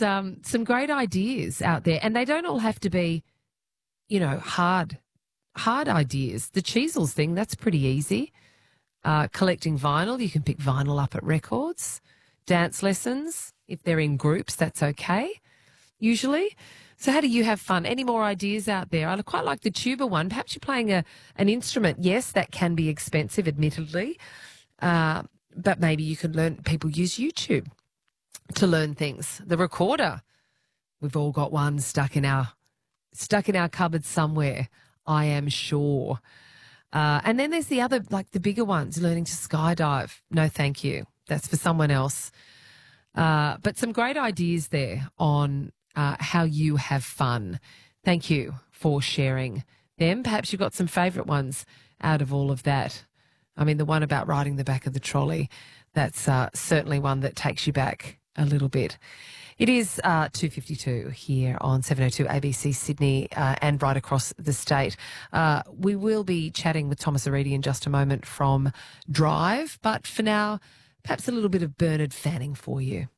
some great ideas out there, and they don't all have to be, hard ideas. The Cheezels thing, that's pretty easy. Collecting vinyl, you can pick vinyl up at records. Dance lessons, if they're in groups, that's okay, usually. So how do you have fun? Any more ideas out there? I quite like the tuba one. Perhaps you're playing an instrument. Yes, that can be expensive, admittedly, but maybe you can learn. People use YouTube to learn things. The recorder, we've all got one stuck in our cupboard somewhere, I am sure. And then there's the other, like the bigger ones, learning to skydive. No, thank you. That's for someone else. But some great ideas there on how you have fun. Thank you for sharing them. Perhaps you've got some favourite ones out of all of that. I mean, the one about riding the back of the trolley, that's certainly one that takes you back a little bit. It is 2:52 here on 702 ABC Sydney and right across the state. We will be chatting with Thomas Aridi in just a moment from Drive, but for now, perhaps a little bit of Bernard Fanning for you.